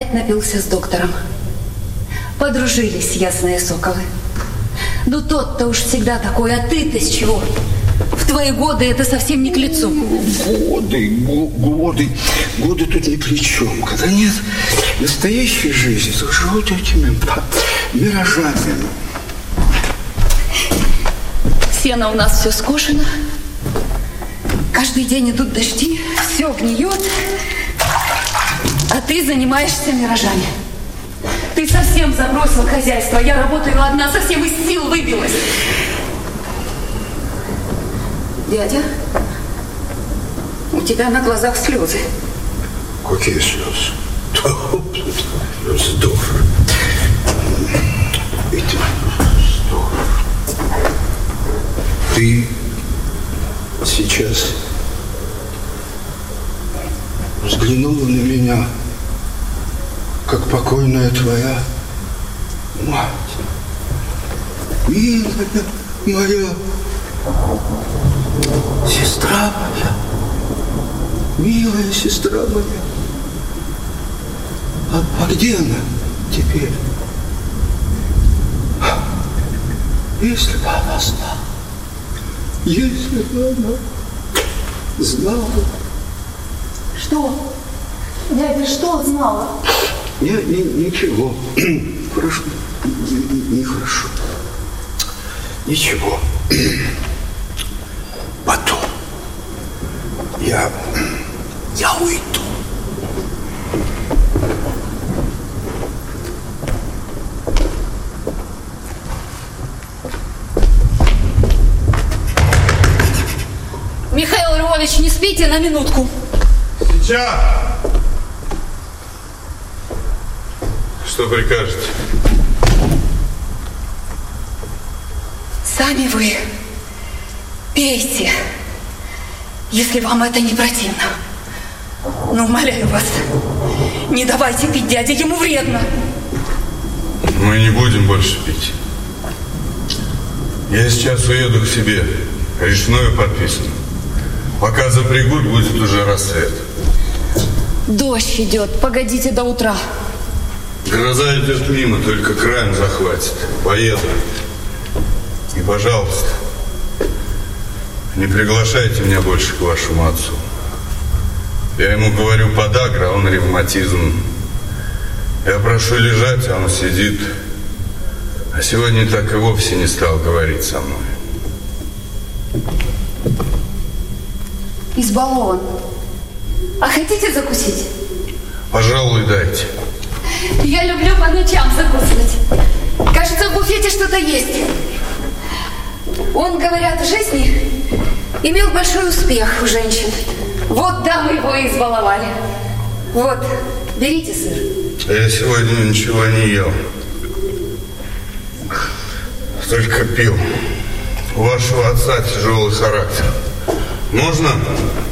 опять напился с доктором. Подружились ясные соколы. Ну тот-то уж всегда такой, а ты-то с чего? В твои годы это совсем не к лицу. Годы тут ни при чем. Когда нет настоящей жизни, то живут этими миражами. Сено у нас все скошено. Каждый день идут дожди, все гниет. А ты занимаешься миражами. Ты совсем забросил хозяйство. Я работаю одна, совсем из сил выбилась. Дядя, у тебя на глазах слезы. Какие слезы? Здорово. Здорово. Ты сейчас взглянула на меня, как покойная твоя мать. Милая моя сестра моя, милая сестра моя. А где она теперь? Если бы она знала, если бы она знала. Что? Дядя, что знала? Ничего. Хорошо. Нехорошо. Ничего. Потом я уйду. Михаил Львович, не спите на минутку. Сейчас. Что прикажете? Сами вы пейте, если вам это не противно. Но умоляю вас, не давайте пить дяде, ему вредно. Мы не будем больше пить. Я сейчас уеду к себе. Речную подписано. Пока запрягут, будет уже рассвет. Дождь идет, погодите до утра. Гроза идет мимо, только краем захватит. Поеду. И, пожалуйста, не приглашайте меня больше к вашему отцу. Я ему говорю подагра, а он ревматизм. Я прошу лежать, а он сидит. А сегодня так и вовсе не стал говорить со мной. Избалован. А хотите закусить? Пожалуй, дайте. Я люблю по ночам закусывать. Кажется, в буфете что-то есть. Он, говорят, в жизни имел большой успех у женщин. Вот дамы его и избаловали. Вот, берите сыр. Я сегодня ничего не ел. Только пил. У вашего отца тяжелый характер. Можно?